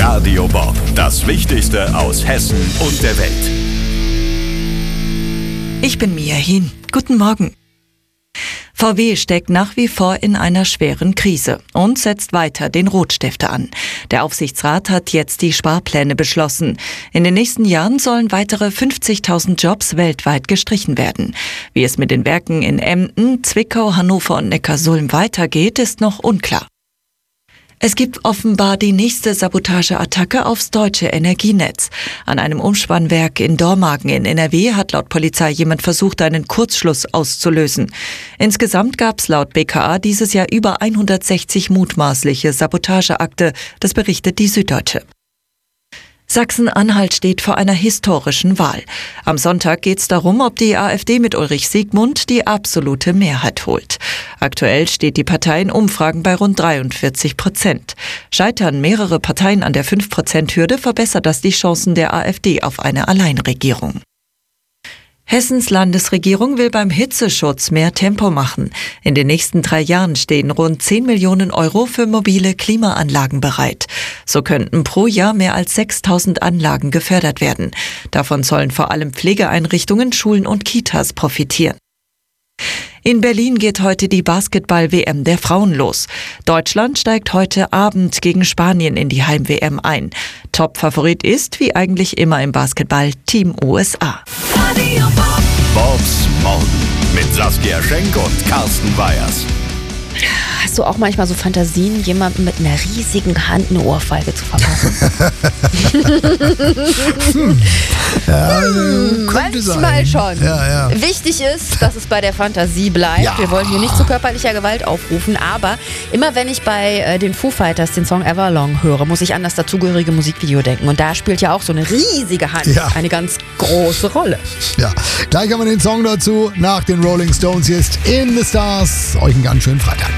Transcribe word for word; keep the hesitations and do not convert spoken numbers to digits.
Radio Bob, das Wichtigste aus Hessen und der Welt. Ich bin Mia Hien. Guten Morgen. V W steckt nach wie vor in einer schweren Krise und setzt weiter den Rotstifte an. Der Aufsichtsrat hat jetzt die Sparpläne beschlossen. In den nächsten Jahren sollen weitere fünfzigtausend Jobs weltweit gestrichen werden. Wie es mit den Werken in Emden, Zwickau, Hannover und Neckarsulm weitergeht, ist noch unklar. Es gibt offenbar die nächste Sabotageattacke aufs deutsche Energienetz. An einem Umspannwerk in Dormagen in N R W hat laut Polizei jemand versucht, einen Kurzschluss auszulösen. Insgesamt gab es laut B K A dieses Jahr über hundertsechzig mutmaßliche Sabotageakte, das berichtet die Süddeutsche. Sachsen-Anhalt steht vor einer historischen Wahl. Am Sonntag geht es darum, ob die AfD mit Ulrich Siegmund die absolute Mehrheit holt. Aktuell steht die Partei in Umfragen bei rund dreiundvierzig Prozent. Scheitern mehrere Parteien an der fünf Prozent Hürde, verbessert das die Chancen der AfD auf eine Alleinregierung. Hessens Landesregierung will beim Hitzeschutz mehr Tempo machen. In den nächsten drei Jahren stehen rund zehn Millionen Euro für mobile Klimaanlagen bereit. So könnten pro Jahr mehr als sechstausend Anlagen gefördert werden. Davon sollen vor allem Pflegeeinrichtungen, Schulen und Kitas profitieren. In Berlin geht heute die Basketball-W M der Frauen los. Deutschland steigt heute Abend gegen Spanien in die Heim-W M ein. Top-Favorit ist, wie eigentlich immer im Basketball, Team U S A. Bobs Morgen mit Saskia Schenk und Carsten Weyers. Hast du auch manchmal so Fantasien, jemandem mit einer riesigen Hand eine Ohrfeige zu verpassen? hm. Ja, hm, manchmal schon. Ja, ja. Wichtig ist, dass es bei der Fantasie bleibt. Ja. Wir wollen hier nicht zu körperlicher Gewalt aufrufen, aber immer wenn ich bei äh, den Foo Fighters den Song Everlong höre, muss ich an das dazugehörige Musikvideo denken. Und da spielt ja auch so eine riesige Hand Ja. eine ganz große Rolle. Ja, gleich haben wir den Song dazu nach den Rolling Stones. Hier ist In the Stars. Euch einen ganz schönen Freitag.